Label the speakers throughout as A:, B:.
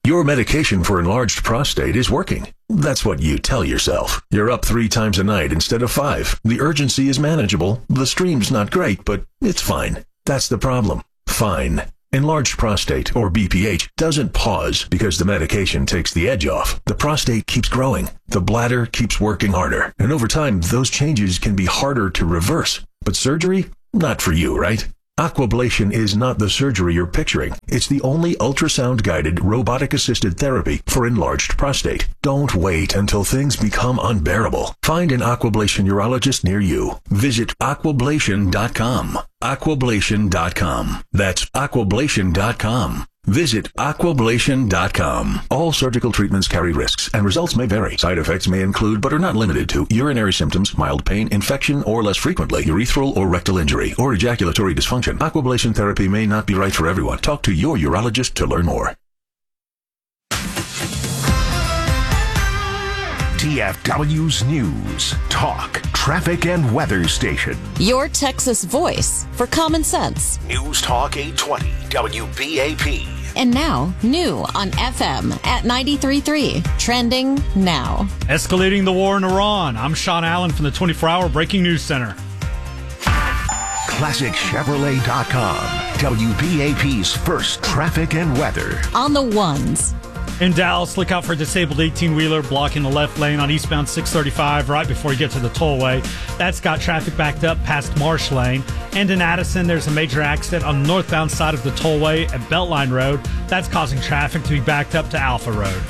A: Your medication for enlarged prostate is working. That's what you tell yourself. You're up 3 times a night instead of 5. The urgency is manageable. The stream's not great, but it's fine. That's the problem. Fine. Enlarged prostate, or BPH, doesn't pause because the medication takes the edge off. The prostate keeps growing. The bladder keeps working harder. And over time, those changes can be harder to reverse. But surgery? Not for you, right? Aquablation is not the surgery you're picturing. It's the only ultrasound-guided, robotic-assisted therapy for enlarged prostate. Don't wait until things become unbearable. Find an Aquablation urologist near you. Visit aquablation.com. Aquablation.com. That's aquablation.com. Visit aquablation.com. All surgical treatments carry risks, and results may vary. Side effects may include, but are not limited to, urinary symptoms, mild pain, infection, or less frequently, urethral or rectal injury, or ejaculatory dysfunction. Aquablation therapy may not be right for everyone. Talk to your urologist to learn more.
B: DFW's News, Talk, Traffic, and Weather Station.
C: Your Texas voice for common sense.
B: News Talk 820, WBAP.
C: And now, new on FM at 93.3. Trending now.
D: Escalating the war in Iran. I'm Sean Allen from the 24-Hour Breaking News Center.
B: ClassicChevrolet.com, WBAP's first traffic and weather.
C: On the ones.
D: In Dallas, look out for a disabled 18-wheeler blocking the left lane on eastbound 635 right before you get to the tollway. That's got traffic backed up past Marsh Lane. And in Addison, there's a major accident on the northbound side of the tollway at Beltline Road. That's causing traffic to be backed up to Alpha Road.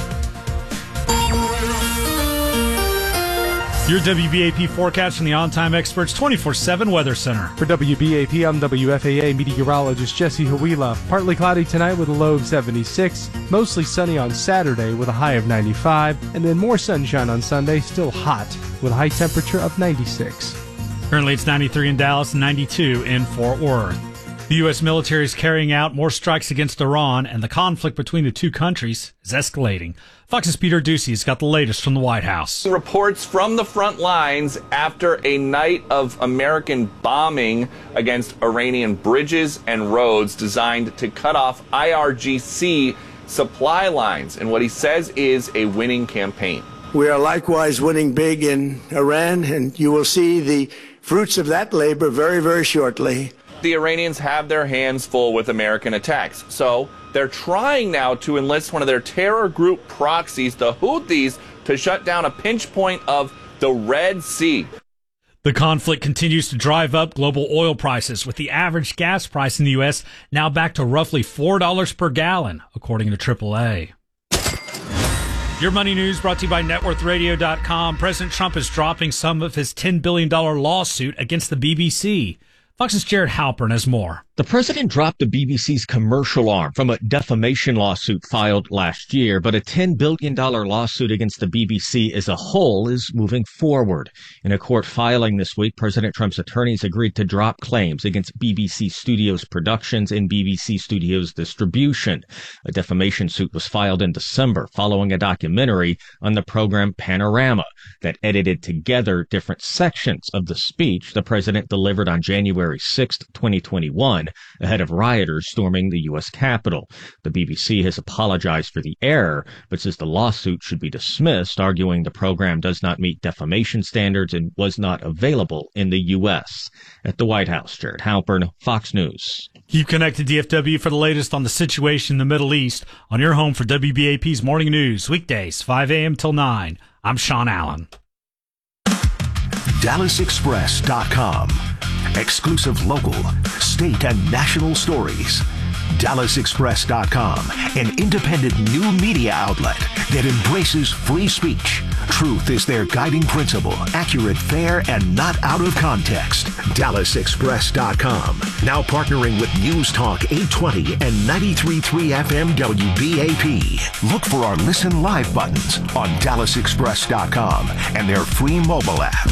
D: Your WBAP forecast from the On-Time Experts 24/7 Weather Center.
E: For WBAP, I'm WFAA meteorologist Jesse Huila. Partly cloudy tonight with a low of 76. Mostly sunny on Saturday with a high of 95. And then more sunshine on Sunday, still hot with a high temperature of 96.
D: Currently it's 93 in Dallas and 92 in Fort Worth. The U.S. military is carrying out more strikes against Iran, and the conflict between the two countries is escalating. Fox's Peter Ducey has got the latest from the White House.
F: Reports from the front lines after a night of American bombing against Iranian bridges and roads designed to cut off IRGC supply lines, and what he says is a winning campaign.
G: We are likewise winning big in Iran, and you will see the fruits of that labor very, very shortly.
F: The Iranians have their hands full with American attacks, so they're trying now to enlist one of their terror group proxies, the Houthis, to shut down a pinch point of the Red Sea.
D: The conflict continues to drive up global oil prices, with the average gas price in the U.S. now back to roughly $4 per gallon, according to AAA. Your Money News brought to you by NetWorthRadio.com. President Trump is dropping some of his $10 billion lawsuit against the BBC. Fox's Jared Halpern has more.
H: The president dropped the BBC's commercial arm from a defamation lawsuit filed last year, but a $10 billion lawsuit against the BBC as a whole is moving forward. In a court filing this week, President Trump's attorneys agreed to drop claims against BBC Studios Productions and BBC Studios Distribution. A defamation suit was filed in December following a documentary on the program Panorama that edited together different sections of the speech the president delivered on January 6, 2021. Ahead of rioters storming the U.S. Capitol. The BBC has apologized for the error, but says the lawsuit should be dismissed, arguing the program does not meet defamation standards and was not available in the U.S. At the White House, Jared Halpern, Fox News.
D: Keep connected DFW for the latest on the situation in the Middle East on your home for WBAP's Morning News, weekdays, 5 a.m. till 9. I'm Sean Allen.
B: DallasExpress.com. Exclusive local, state, and national stories. DallasExpress.com, an independent new media outlet that embraces free speech. Truth is their guiding principle, accurate, fair, and not out of context. DallasExpress.com, now partnering with News Talk 820 and 93.3 FM WBAP. Look for our Listen Live buttons on DallasExpress.com and their free mobile app.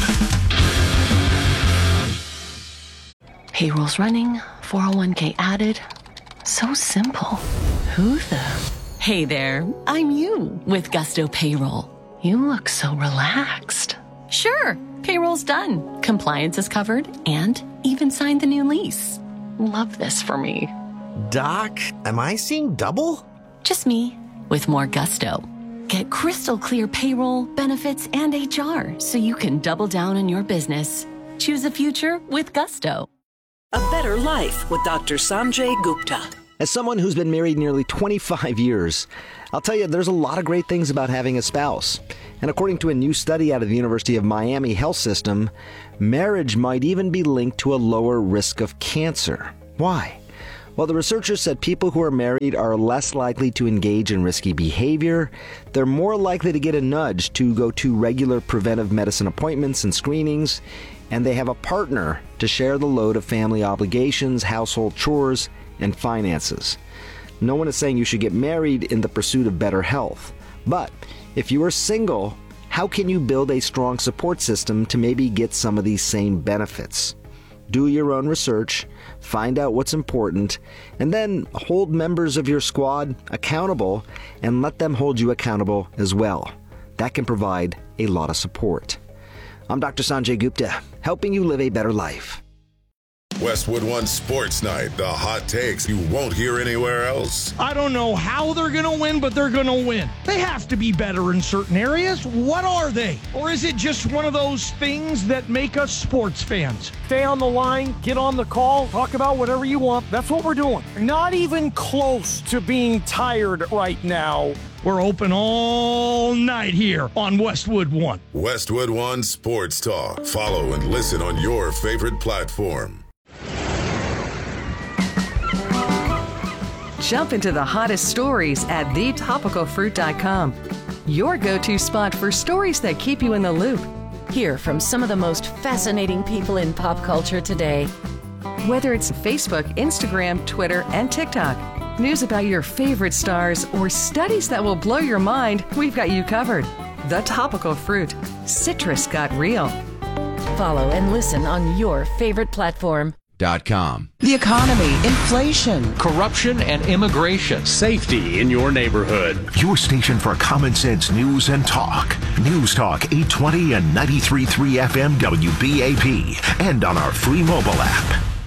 I: Payroll's running, 401k added. So simple. Who the? Hey there, I'm you with Gusto Payroll. You look so relaxed. Sure, payroll's done. Compliance is covered and even signed the new lease. Love this for me.
J: Doc, am I seeing double?
I: Just me. with more gusto. Get crystal clear payroll, benefits, and HR so you can double down on your business. Choose a future with gusto.
J: A better life with Dr. Sanjay Gupta.
K: As someone who's been married nearly 25 years, I'll tell you there's a lot of great things about having a spouse. And according to a new study out of the University of Miami Health System, marriage might even be linked to a lower risk of cancer. Why? Well, the researchers said people who are married are less likely to engage in risky behavior, they're more likely to get a nudge to go to regular preventive medicine appointments and screenings, and they have a partner to share the load of family obligations, household chores, and finances. No one is saying you should get married in the pursuit of better health. But if you are single, how can you build a strong support system to maybe get some of these same benefits? Do your own research, find out what's important, and then hold members of your squad accountable and let them hold you accountable as well. That can provide a lot of support. I'm Dr. Sanjay Gupta, helping you live a better life.
L: Westwood One Sports Night, the hot takes you won't hear anywhere else.
M: I don't know how they're going to win, but they're going to win. They have to be better in certain areas. What are they? Or is it just one of those things that make us sports fans?
N: Stay on the line, get on the call, talk about whatever you want. That's what we're doing. Not even close to being tired right now.
M: We're open all night here on Westwood One.
L: Westwood One Sports Talk. Follow and listen on your favorite platform.
O: Jump into the hottest stories at thetopicalfruit.com. Your go-to spot for stories that keep you in the loop.
I: Hear from some of the most fascinating people in pop culture today.
O: Whether it's Facebook, Instagram, Twitter, and TikTok, news about your favorite stars, or studies that will blow your mind, we've got you covered. The Topical Fruit. Citrus got real.
I: Follow and listen on your favorite platform.
P: The economy, inflation,
Q: corruption and immigration, safety in your neighborhood.
B: Your station for common sense news and talk. News Talk 820 and 93.3 FM WBAP. And on our free mobile app.